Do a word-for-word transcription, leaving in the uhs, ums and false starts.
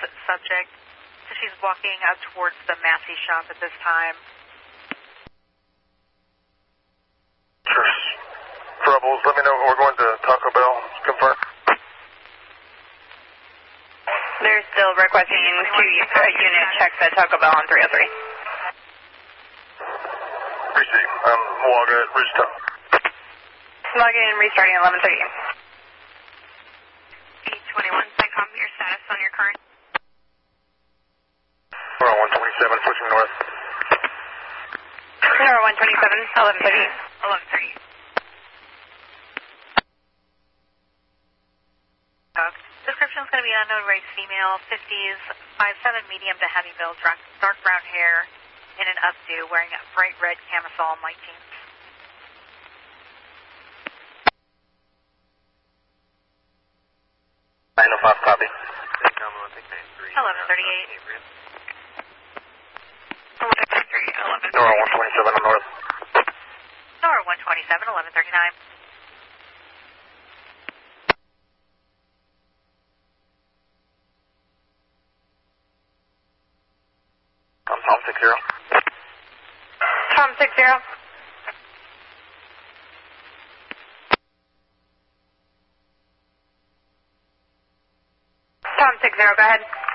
subject. So she's walking up towards the Massey shop at this time. Sure. Troubles, let me know. We're going to Taco Bell. Confirm. They're still requesting two uh, unit checks at Taco Bell on three oh three. Receive. I'm logging at Ridge Top. Logging in, restarting at eleven thirty. eight twenty-one, SICOM, your status on your current? We're on one twenty-seven, pushing north. Number one twenty-seven, eleven thirty. eleven thirty. Description is going to be an unknown race female, fifties, five seven, medium to heavy build, dark, dark brown hair, in an updo, wearing a bright red camisole and white jeans. nine oh five, copy. eleven thirty-eight. eleven thirty-three, eleven thirty. Nora one twenty-seven on north. Nora one twenty-seven, eleven thirty-nine. I'm Tom six zero. Tom six zero. Tom six zero, go ahead.